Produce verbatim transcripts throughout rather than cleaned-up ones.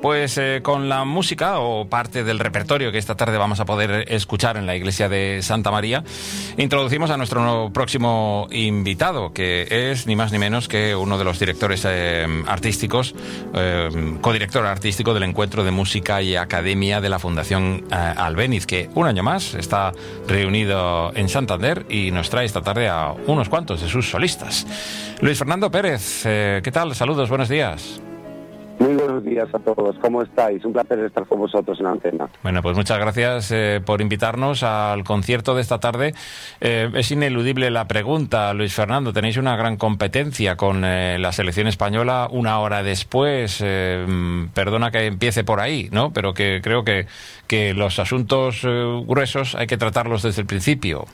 Pues eh, con la música o parte del repertorio que esta tarde vamos a poder escuchar en la iglesia de Santa María, introducimos a nuestro próximo invitado, que es ni más ni menos que uno de los directores eh, artísticos, eh, codirector artístico del Encuentro de Música y Academia de la Fundación eh, Albéniz, que un año más está reunido en Santander y nos trae esta tarde a unos cuantos de sus solistas. Luis Fernando Pérez, eh, ¿qué tal? Saludos, buenos días. Muy buenos días a todos, ¿cómo estáis? Un placer estar con vosotros en la antena. Bueno, pues muchas gracias eh, por invitarnos al concierto de esta tarde. Eh, es ineludible la pregunta, Luis Fernando, tenéis una gran competencia con eh, la selección española una hora después. Eh, perdona que empiece por ahí, ¿no? Pero que creo que, que los asuntos eh, gruesos hay que tratarlos desde el principio.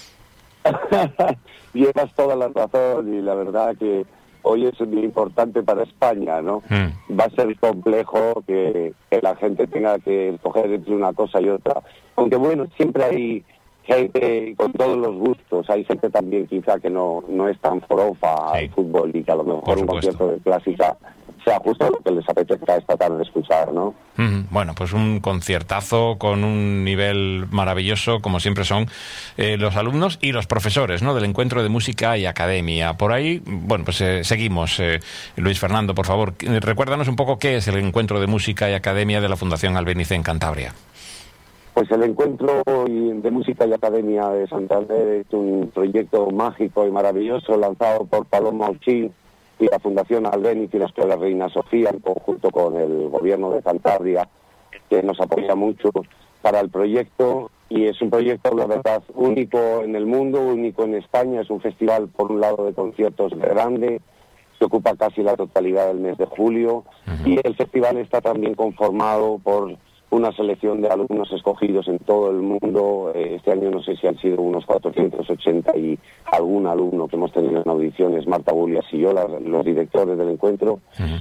Llevas toda la razón y la verdad que hoy es muy importante para España, ¿no? Mm. Va a ser complejo que, que la gente tenga que escoger entre una cosa y otra. Aunque bueno, siempre hay gente con todos los gustos. Hay gente también quizá que no, no es tan forofa al sí. fútbol y que a lo mejor un concierto de clásica sea justo lo que les apetezca esta tarde escuchar, ¿no? Mm, bueno, pues un conciertazo con un nivel maravilloso, como siempre son eh, los alumnos y los profesores, ¿no?, del Encuentro de Música y Academia. Por ahí, bueno, pues eh, seguimos. Eh, Luis Fernando, por favor, recuérdanos un poco qué es el Encuentro de Música y Academia de la Fundación Albéniz en Cantabria. Pues el Encuentro de Música y Academia de Santander es un proyecto mágico y maravilloso lanzado por Paloma Ochín y la Fundación Albéniz y la Escuela Reina Sofía, en conjunto con el Gobierno de Cantabria, que nos apoya mucho para el proyecto. Y es un proyecto, la verdad, único en el mundo, único en España. Es un festival, por un lado, de conciertos grande, que ocupa casi la totalidad del mes de julio. Uh-huh. Y el festival está también conformado por una selección de alumnos escogidos en todo el mundo. Este año no sé si han sido unos cuatrocientos ochenta y algún alumno que hemos tenido en audiciones, Marta Bullias y yo, los directores del encuentro. Uh-huh.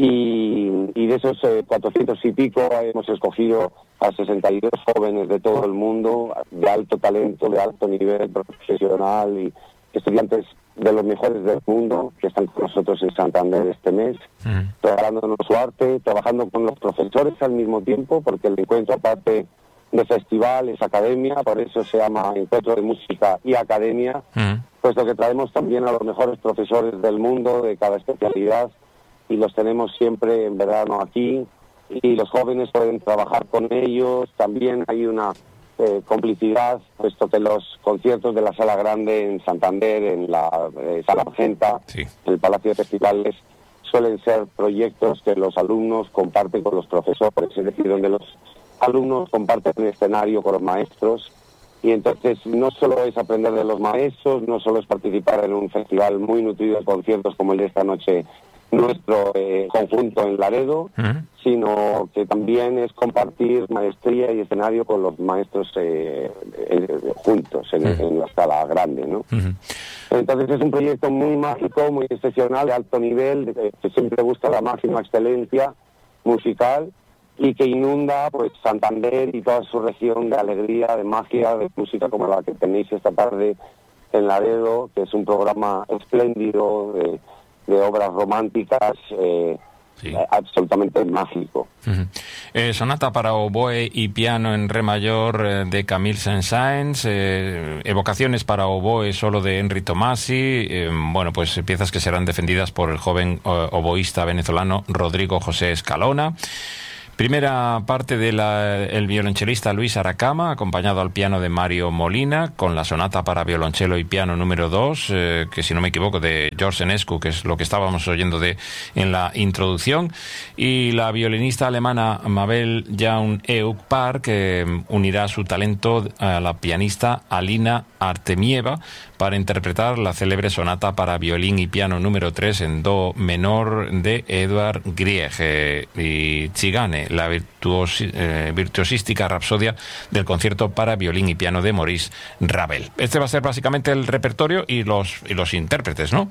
Y, y de esos eh, cuatrocientos y pico hemos escogido a sesenta y dos jóvenes de todo el mundo, de alto talento, de alto nivel profesional y estudiantes de los mejores del mundo que están con nosotros en Santander este mes, uh-huh. trabajándonos su arte, trabajando con los profesores al mismo tiempo, porque el encuentro, aparte de festival, es academia, por eso se llama Encuentro de Música y Academia, uh-huh. puesto que traemos también a los mejores profesores del mundo de cada especialidad y los tenemos siempre en verano aquí y los jóvenes pueden trabajar con ellos. También hay una Eh, complicidad, puesto que los conciertos de la Sala Grande en Santander, en la eh, Sala Argenta, sí. en el Palacio de Festivales, suelen ser proyectos que los alumnos comparten con los profesores, es decir, donde los alumnos comparten el escenario con los maestros, y entonces no solo es aprender de los maestros, no solo es participar en un festival muy nutrido de conciertos como el de esta noche, nuestro eh, conjunto en Laredo, uh-huh. sino que también es compartir maestría y escenario con los maestros eh, eh, juntos en, uh-huh. en la Sala Grande, ¿no? Uh-huh. Entonces es un proyecto muy mágico, muy excepcional, de alto nivel, de, que siempre busca la máxima excelencia musical y que inunda pues Santander y toda su región de alegría, de magia, de música como la que tenéis esta tarde en Laredo, que es un programa espléndido de de obras románticas, eh, sí. eh, absolutamente mágico. Uh-huh. Eh, sonata para oboe y piano en re mayor eh, de Camille Saint-Saëns, eh, evocaciones para oboe solo de Henry Tomasi, eh, bueno, pues piezas que serán defendidas por el joven uh, oboísta venezolano Rodrigo José Escalona. Primera parte del violonchelista Luis Aracama, acompañado al piano de Mario Molina, con la sonata para violonchelo y piano número dos, eh, que si no me equivoco de George Enescu, que es lo que estábamos oyendo de en la introducción, y la violinista alemana Mabel Jaun-Euk-Par, que unirá su talento a la pianista Alina Artemieva para interpretar la célebre sonata para violín y piano número tres en do menor de Edvard Grieg eh, y Tzigane, la virtuos, eh, virtuosística rapsodia del concierto para violín y piano de Maurice Ravel. Este va a ser básicamente el repertorio y los y los intérpretes, ¿no?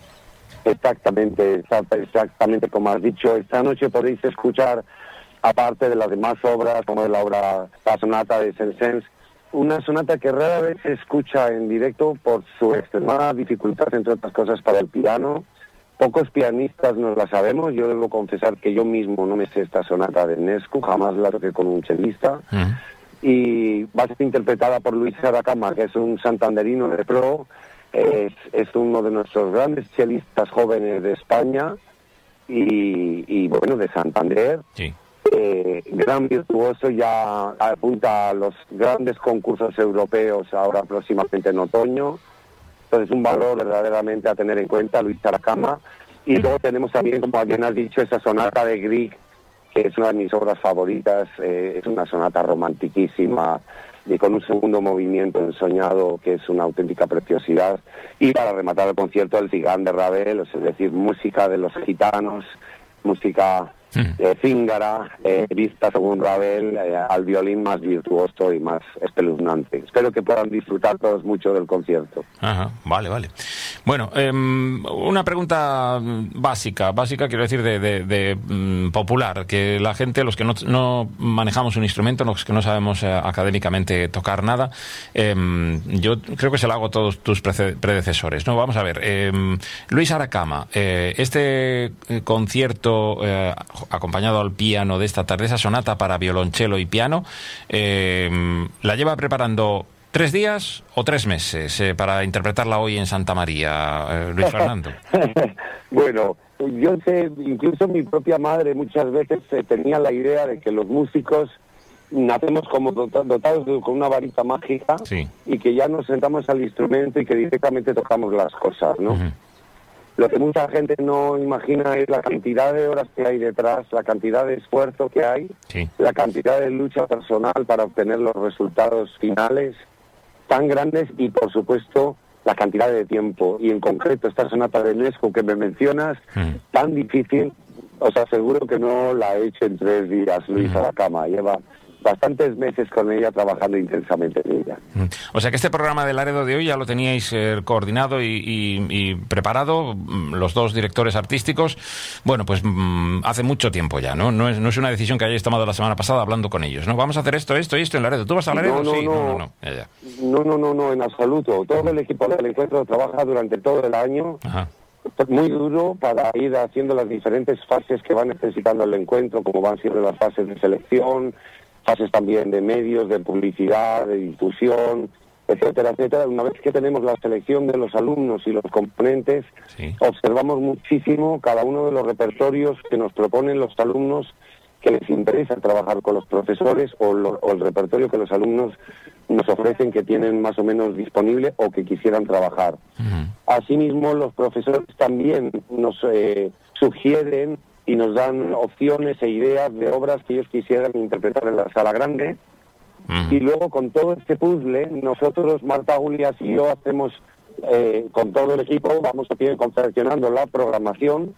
Exactamente, exactamente como has dicho. Esta noche podéis escuchar, aparte de las demás obras, como de la obra La Sonata de Saint-Saëns, una sonata que rara vez se escucha en directo por su extremada dificultad, entre otras cosas, para el piano, pocos pianistas nos la sabemos. Yo debo confesar que yo mismo no me sé esta sonata de Enescu, jamás la toqué con un chelista. Uh-huh. Y va a ser interpretada por Luis Aracama, que es un santanderino de pro, es, es uno de nuestros grandes chelistas jóvenes de España y, y bueno, de Santander. Sí. Eh, gran virtuoso, ya apunta a los grandes concursos europeos ahora próximamente en otoño. Entonces, un valor verdaderamente a tener en cuenta, Luis Aracama. Y luego tenemos también, como bien has dicho, esa sonata de Grieg, que es una de mis obras favoritas. Eh, es una sonata romantiquísima y con un segundo movimiento ensoñado que es una auténtica preciosidad. Y para rematar el concierto, el Cigán de Ravel, es decir, música de los gitanos, música eh, cíngara, eh, vista según Ravel, eh, al violín más virtuoso y más espeluznante. Espero que puedan disfrutar todos mucho del concierto. Ajá, vale, vale. Bueno, eh, una pregunta básica, básica quiero decir de, de, de um, popular, que la gente, los que no, no manejamos un instrumento, los que no sabemos eh, académicamente tocar nada, eh, yo creo que se lo hago a todos tus predecesores, ¿no? Vamos a ver, eh, Luis Aracama, eh, este concierto eh, acompañado al piano de esta tarde, esa sonata para violonchelo y piano, eh, ¿la lleva preparando tres días o tres meses eh, para interpretarla hoy en Santa María, eh, Luis Fernando? Bueno, yo sé, incluso mi propia madre muchas veces eh, tenía la idea de que los músicos nacemos como dotados de, con una varita mágica, sí, y que ya nos sentamos al instrumento y que directamente tocamos las cosas, ¿no? Uh-huh. Lo que mucha gente no imagina es la cantidad de horas que hay detrás, la cantidad de esfuerzo que hay, sí, la cantidad de lucha personal para obtener los resultados finales tan grandes y, por supuesto, la cantidad de tiempo. Y en concreto, esta sonata de Enescu que me mencionas, mm. tan difícil, os aseguro que no la he hecho en tres días, Luis mm. Aracama. Lleva bastantes meses con ella trabajando intensamente en ella. O sea que este programa de Laredo de hoy ya lo teníais eh, coordinado y, y, y preparado, los dos directores artísticos, bueno, pues mm, hace mucho tiempo ya, ¿no? No es, no es una decisión que hayáis tomado la semana pasada hablando con ellos, ¿no? Vamos a hacer esto, esto y esto en Laredo. ¿Tú vas a Laredo? No, no, sí, no, no, no, no. Ya, ya. no, no, no, no, en absoluto. Todo el equipo del encuentro trabaja durante todo el año. Ajá. Muy duro para ir haciendo las diferentes fases que van necesitando el encuentro, como van siendo las fases de selección, fases también de medios, de publicidad, de difusión, etcétera, etcétera. Una vez que tenemos la selección de los alumnos y los componentes, sí, observamos muchísimo cada uno de los repertorios que nos proponen los alumnos, que les interesa trabajar con los profesores, o, lo, o el repertorio que los alumnos nos ofrecen que tienen más o menos disponible o que quisieran trabajar. Uh-huh. Asimismo, los profesores también nos eh, sugieren y nos dan opciones e ideas de obras que ellos quisieran interpretar en la sala grande. Uh-huh. Y luego, con todo este puzzle, nosotros, Marta Julias y yo, hacemos, eh, con todo el equipo, vamos a ir confeccionando la programación,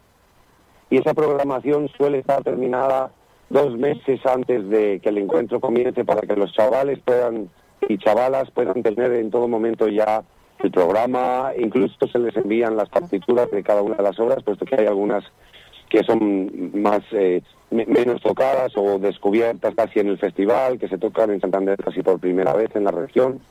y esa programación suele estar terminada dos meses antes de que el encuentro comience, para que los chavales puedan y chavalas puedan tener en todo momento ya el programa. Incluso se les envían las partituras de cada una de las obras, puesto que hay algunas que son más eh, me, menos tocadas o descubiertas casi en el festival, que se tocan en Santander casi por primera vez en la región.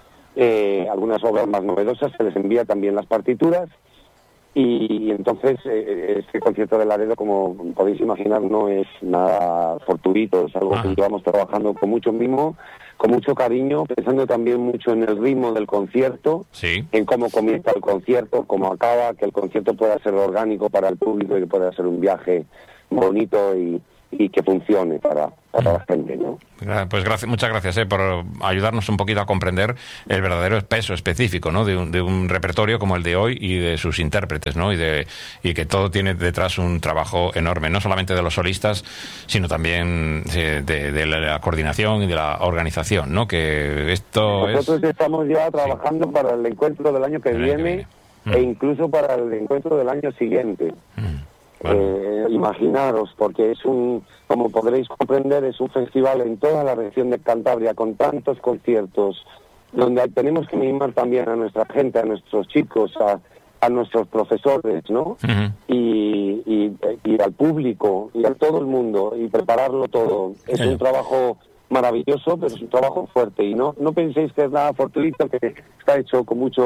Eh, algunas obras más novedosas se les envía también las partituras, y, y entonces eh, este concierto de Laredo, como podéis imaginar, no es nada fortuito, es algo ah. que llevamos trabajando con mucho mimo, con mucho cariño, pensando también mucho en el ritmo del concierto, sí, en cómo comienza el concierto, cómo acaba, que el concierto pueda ser orgánico para el público y que pueda ser un viaje bonito y, y que funcione para, para la gente, ¿no? Pues gracias, muchas gracias eh, por ayudarnos un poquito a comprender el verdadero peso específico, ¿no?, de un, de un repertorio como el de hoy y de sus intérpretes, ¿no?, y de y que todo tiene detrás un trabajo enorme, no solamente de los solistas, sino también de, de, de la coordinación y de la organización, ¿no? Que esto Nosotros es... estamos ya trabajando sí. para el encuentro del año que el viene, año que viene. Mm. e incluso para el encuentro del año siguiente. Mm. Bueno. Eh, imaginaros, porque es un, como podréis comprender, es un festival en toda la región de Cantabria con tantos conciertos, donde tenemos que mimar también a nuestra gente, a nuestros chicos, a, a nuestros profesores, ¿no? Uh-huh. y, y, y al público, y a todo el mundo, y prepararlo todo. Es uh-huh. un trabajo maravilloso, pero es un trabajo fuerte, y no, no penséis que es nada fortuito, que está hecho con mucho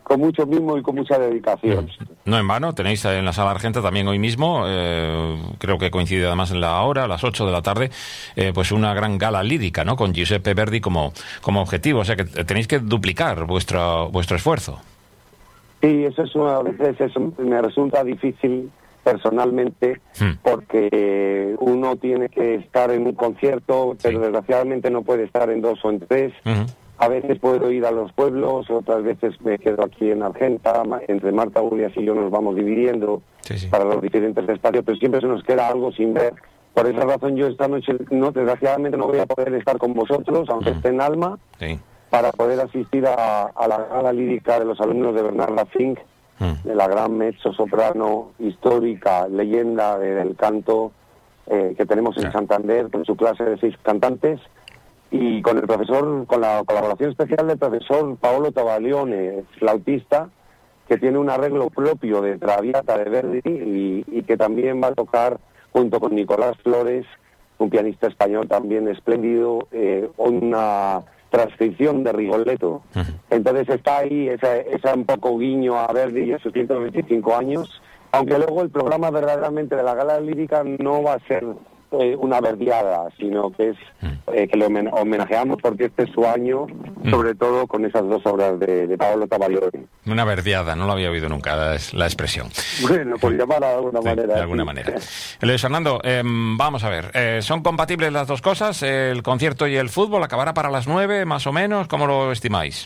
con mucho mimo y con mucha dedicación. No en vano, tenéis en la Sala Argenta también hoy mismo, eh, creo que coincide además en la hora, a las ocho de la tarde, eh, pues una gran gala lírica, ¿no? Con Giuseppe Verdi como, como objetivo, o sea que tenéis que duplicar vuestro, vuestro esfuerzo. Sí, eso es una, a veces eso me resulta difícil personalmente, hmm. porque uno tiene que estar en un concierto, pero sí. desgraciadamente no puede estar en dos o en tres. Uh-huh. A veces puedo ir a los pueblos, otras veces me quedo aquí en Argenta, entre Marta Ulias y yo nos vamos dividiendo sí, sí. para los diferentes espacios, pero siempre se nos queda algo sin ver. Por esa razón yo esta noche, no, desgraciadamente no voy a poder estar con vosotros, aunque uh-huh. esté en Alma, sí. para poder asistir a, a la gala lírica de los alumnos de Bernarda Fink, uh-huh. de la gran mezzo-soprano histórica, leyenda del canto eh, que tenemos en uh-huh. Santander, con su clase de seis cantantes, y con el profesor, con la colaboración especial del profesor Paolo Tavalione, flautista, que tiene un arreglo propio de Traviata de Verdi y, y que también va a tocar junto con Nicolás Flores, un pianista español también espléndido, eh, una transcripción de Rigoletto. Uh-huh. Entonces está ahí esa, esa un poco guiño a Verdi y a sus ciento veinticinco años, aunque luego el programa verdaderamente de la gala lírica no va a ser eh, una verdiada, sino que es eh, que lo homenajeamos porque este es su año, uh-huh. sobre todo con esas dos obras de, de Paolo Tavalione. Una verdiada, no lo había oído nunca la, la expresión. Bueno, por llamarla de alguna sí, manera. De alguna sí. manera. Luis Fernando, eh, vamos a ver, eh, ¿son compatibles las dos cosas? ¿El concierto y el fútbol acabará para las nueve, más o menos? ¿Cómo lo estimáis?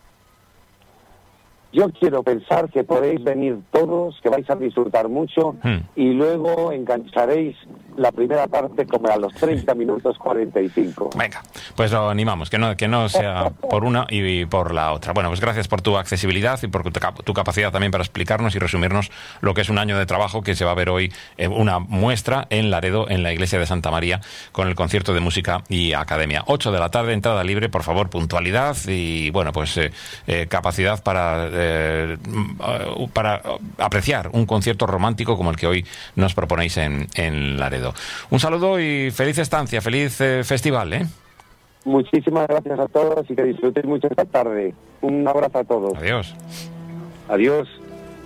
Yo quiero pensar que podéis venir todos, que vais a disfrutar mucho hmm. y luego engancharéis la primera parte como a los treinta minutos cuarenta y cinco. Venga, pues lo animamos, que no, que no sea por una y por la otra. Bueno, pues gracias por tu accesibilidad y por tu, tu capacidad también para explicarnos y resumirnos lo que es un año de trabajo que se va a ver hoy, eh, una muestra en Laredo, en la iglesia de Santa María, con el concierto de música y academia. ocho de la tarde, entrada libre, por favor, puntualidad y, bueno, pues eh, eh, capacidad para... Eh, para apreciar un concierto romántico como el que hoy nos proponéis en, en Laredo. Un saludo y feliz estancia, feliz eh, festival, ¿eh? Muchísimas gracias a todos y que disfrutéis mucho esta tarde. Un abrazo a todos. Adiós. Adiós.